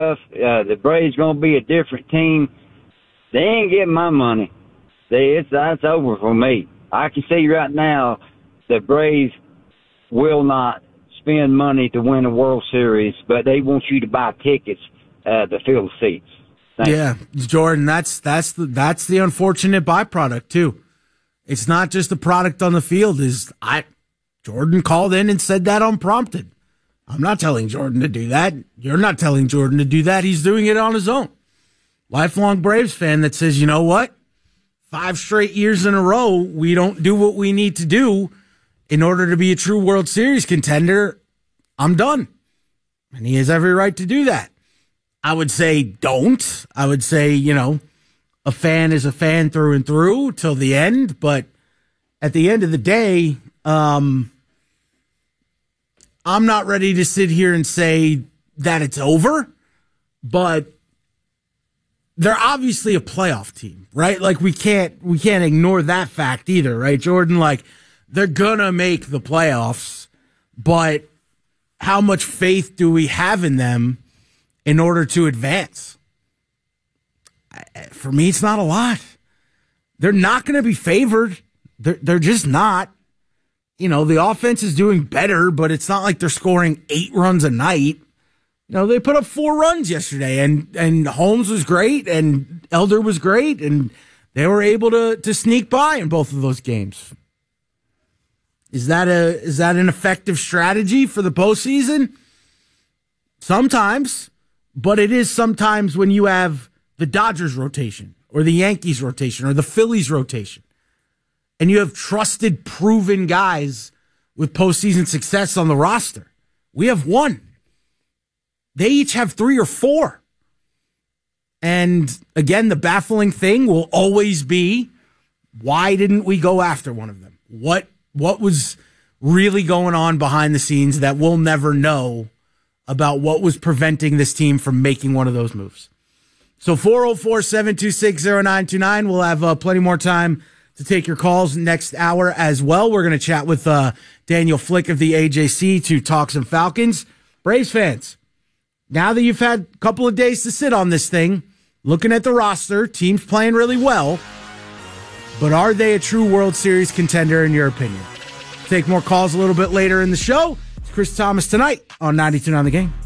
The Braves going to be a different team. They ain't getting my money. That's over for me. I can see right now the Braves will not spend money to win a World Series, but they want you to buy tickets to fill the seats. Yeah, Jordan, that's the unfortunate byproduct too. It's not just the product on the field. Jordan called in and said that unprompted. I'm not telling Jordan to do that. You're not telling Jordan to do that. He's doing it on his own. Lifelong Braves fan that says, you know what? 5 straight years in a row, we don't do what we need to do in order to be a true World Series contender. I'm done. And he has every right to do that. I would say don't. I would say, a fan is a fan through and through till the end. But at the end of the day, I'm not ready to sit here and say that it's over. But they're obviously a playoff team, right? Like we can't ignore that fact either, right, Jordan? Like they're gonna make the playoffs, but how much faith do we have in them in order to advance? For me, it's not a lot. They're not going to be favored. They're just not. The offense is doing better, but it's not like they're scoring 8 runs a night. They put up 4 runs yesterday, and Holmes was great, and Elder was great, and they were able to sneak by in both of those games. Is that an effective strategy for the postseason? Sometimes, but it is sometimes when you have the Dodgers rotation or the Yankees rotation or the Phillies rotation, and you have trusted, proven guys with postseason success on the roster. We have 1. They each have 3 or 4. And again, the baffling thing will always be, why didn't we go after one of them? What was really going on behind the scenes that we'll never know about what was preventing this team from making one of those moves? So 404-726-0929. We'll have plenty more time to take your calls next hour as well. We're going to chat with Daniel Flick of the AJC to talk some Falcons. Braves fans, now that you've had a couple of days to sit on this thing, looking at the roster, teams playing really well, but are they a true World Series contender in your opinion? Take more calls a little bit later in the show. It's Chris Thomas tonight on 92.9 The Game.